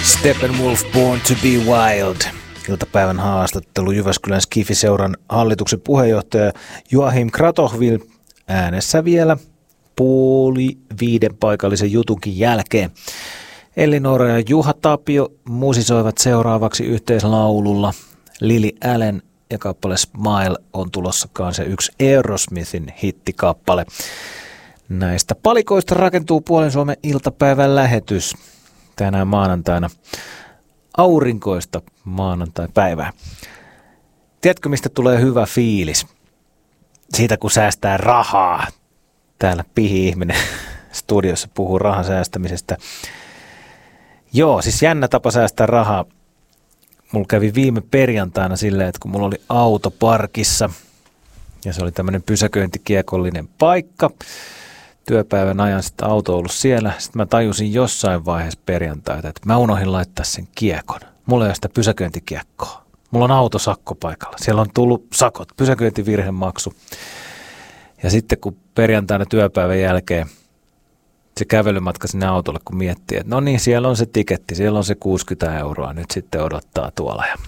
Steppenwolf Born to be Wild. Iltapäivän haastattelu Jyväskylän Skifiseuran hallituksen puheenjohtaja Joachim Kratochvil äänessä vielä 4:30 paikallisen jutunkin jälkeen. Elinora ja Juha Tapio musisoivat seuraavaksi yhteislaululla. Lily Allen ja kappale Smile on tulossa kanssa yksi Aerosmithin hittikappale. Näistä palikoista rakentuu Puolen Suomen iltapäivän lähetys tänään maanantaina. Aurinkoista maanantai-päivää. Tiedätkö, mistä tulee hyvä fiilis? Siitä, kun säästää rahaa. Täällä pihi-ihminen studiossa puhuu rahan säästämisestä. Joo, siis jännä tapa säästää rahaa. Mulla kävi viime perjantaina silleen, että kun mulla oli auto parkissa ja se oli tämmöinen pysäköintikiekollinen paikka. Työpäivän ajan sitten auto on ollut siellä. Sitten mä tajusin jossain vaiheessa perjantaita, että mä unohdin laittaa sen kiekon. Mulla ei ole sitä pysäköintikiekkoa. Mulla on autosakko paikalla. Siellä on tullut sakot, pysäköintivirhemaksu. Ja sitten kun perjantaina työpäivän jälkeen se kävelymatka sinne autolle, kun miettii, että no niin, siellä on se tiketti, siellä on se 60 euroa, nyt sitten odottaa tuolla. Ja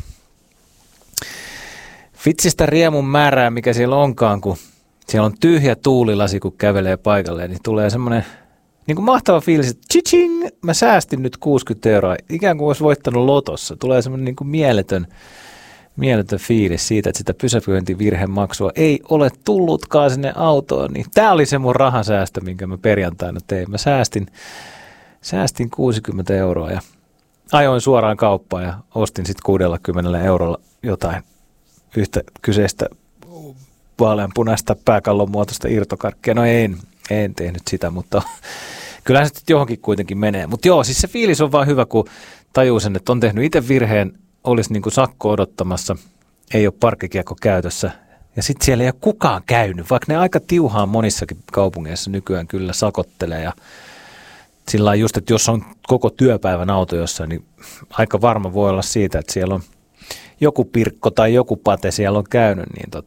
vitsistä riemun määrää, mikä siellä onkaan, kun siellä on tyhjä tuulilasi, kun kävelee paikalle, niin tulee semmoinen niin kuin mahtava fiilis, että chiching, mä säästin nyt 60 euroa, ikään kuin olisi voittanut lotossa. Tulee semmoinen niin kuin mieletön fiilis siitä, että sitä pysäköintivirhemaksua ei ole tullutkaan sinne autoon. Niin tämä oli se mun rahasäästö, minkä mä perjantaina tein. Mä säästin 60 euroa ja ajoin suoraan kauppaan ja ostin sitten 60 eurolla jotain yhtä kyseistä vaaleanpunaista pääkallon muotoista irtokarkkia. No en tehnyt sitä, mutta kyllähän se johonkin kuitenkin menee. Mutta joo, siis se fiilis on vaan hyvä, kun tajuu sen, että on tehnyt itse virheen, olisi niin kuin sakko odottamassa, ei ole parkkikiekko käytössä. Ja sitten siellä ei ole kukaan käynyt, vaikka ne aika tiuhaan monissakin kaupungeissa nykyään kyllä sakottelee. Ja sillä lailla just, että jos on koko työpäivän auto jossain, niin aika varma voi olla siitä, että siellä on joku pirkko tai joku pate siellä on käynyt, niin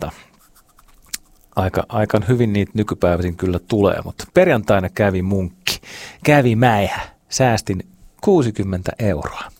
aika hyvin niitä nykypäiväisin kyllä tulee. Mutta perjantaina kävi munkki, kävi mäihä, säästin 60 euroa.